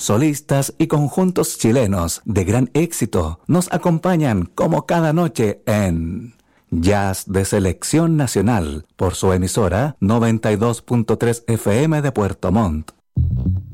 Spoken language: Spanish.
solistas y conjuntos chilenos de gran éxito nos acompañan como cada noche en Jazz de Selección Nacional por su emisora 92.3 FM de Puerto Montt.